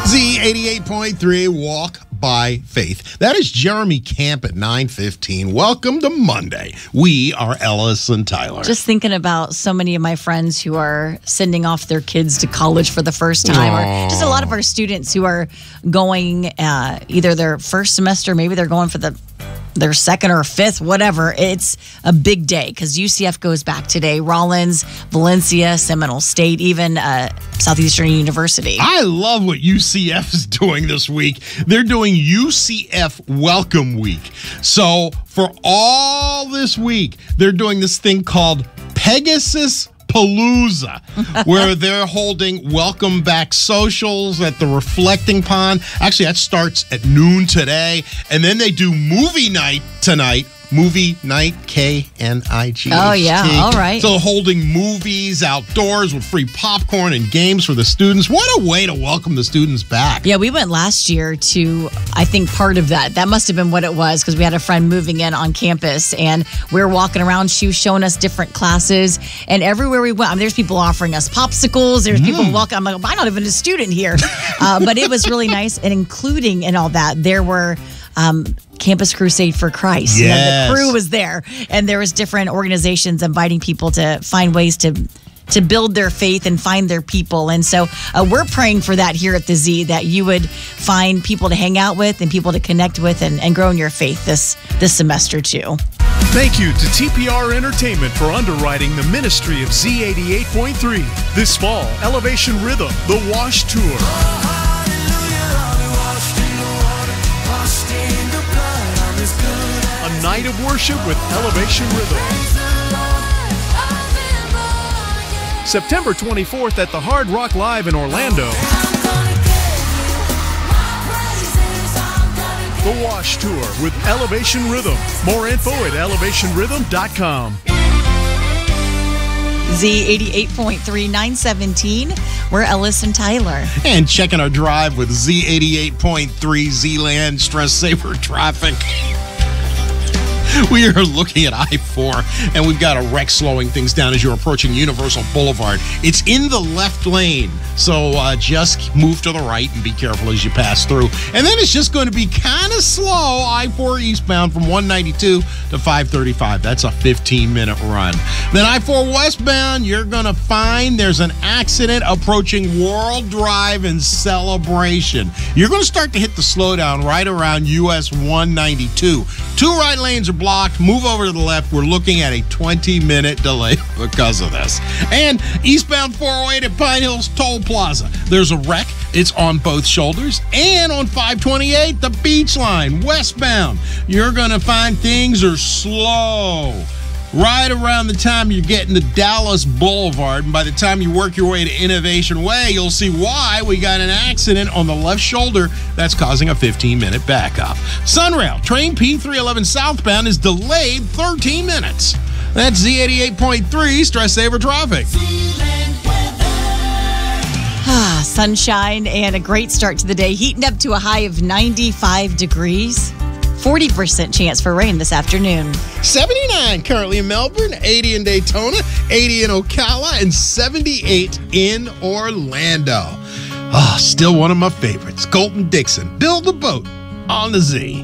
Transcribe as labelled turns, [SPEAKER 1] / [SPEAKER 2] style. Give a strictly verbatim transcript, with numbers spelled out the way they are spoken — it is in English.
[SPEAKER 1] Z eighty-eight point three, Walk by Faith. That is Jeremy Camp at nine fifteen. Welcome to Monday. We are Ellis and Tyler.
[SPEAKER 2] Just thinking about so many of my friends who are sending off their kids to college for the first time,
[SPEAKER 1] Aww.
[SPEAKER 2] or just a lot of our students who are going uh, either their first semester, maybe they're going for the their second or fifth, whatever. It's a big day because U C F goes back today. Rollins, Valencia, Seminole State, even uh, Southeastern University.
[SPEAKER 1] I love what U C F is doing this week. They're doing U C F Welcome Week. So for all this week, they're doing this thing called Pegasus Palooza, where they're holding welcome back socials at the Reflecting Pond. Actually, that starts at noon today. And then they do movie night tonight. Movie night, K N I G H T.
[SPEAKER 2] Oh, yeah. All right.
[SPEAKER 1] So holding movies outdoors with free popcorn and games for the students. What a way to welcome the students back.
[SPEAKER 2] Yeah, we went last year to, I think, part of that. That must have been what it was because we had a friend moving in on campus and we were walking around. She was showing us different classes. And everywhere we went, I mean, there's people offering us popsicles. There's mm. people walking. I'm like, I'm not even a student here. uh, but it was really nice. And including in all that, there were um, Campus Crusade for Christ.
[SPEAKER 1] Yes.
[SPEAKER 2] You know, the crew was there. And there was different organizations inviting people to find ways to to build their faith and find their people. And so uh, we're praying for that here at the Z, that you would find people to hang out with and people to connect with and, and grow in your faith this, this semester too.
[SPEAKER 3] Thank you to T P R Entertainment for underwriting the ministry of Z eighty-eight point three. This fall, Elevation Rhythm, The Wash Tour. A night of worship with Elevation Rhythm. September twenty-fourth at the Hard Rock Live in Orlando. The Wash Tour with Elevation Rhythm. More info at elevation rhythm dot com.
[SPEAKER 2] Z eighty-eight point three, nine seventeen. We're Ellis and Tyler.
[SPEAKER 1] And checking our drive with Z eighty-eight point three Z-Land Stress Saver Traffic. We are looking at I four, and we've got a wreck slowing things down as you're approaching Universal Boulevard. It's in the left lane, so uh, just move to the right and be careful as you pass through. And then it's just going to be kind of slow, I four eastbound from one ninety-two to five thirty-five. That's a fifteen-minute run. Then I four westbound, you're going to find there's an accident approaching World Drive in Celebration. You're going to start to hit the slowdown right around U S one ninety-two. Two right lanes are blocked. Move over to the left. We're looking at a twenty-minute delay because of this. And eastbound four oh eight at Pine Hills Toll Plaza. There's a wreck. It's on both shoulders. And on five twenty-eight, the Beach Line, westbound. You're going to find things are slow right around the time you're getting to Dallas Boulevard. And by the time you work your way to Innovation Way, you'll see why we got an accident on the left shoulder that's causing a fifteen-minute backup. Sunrail, train P three eleven southbound is delayed thirteen minutes. That's Z eighty-eight point three Stress Saver Traffic.
[SPEAKER 2] Ah, sunshine and a great start to the day. Heating up to a high of ninety-five degrees. forty percent chance for rain this afternoon.
[SPEAKER 1] seventy-nine currently in Melbourne, eighty in Daytona, eighty in Ocala, and seventy-eight in Orlando. Ah, oh, still one of my favorites. Colton Dixon, Build a Boat on the Z.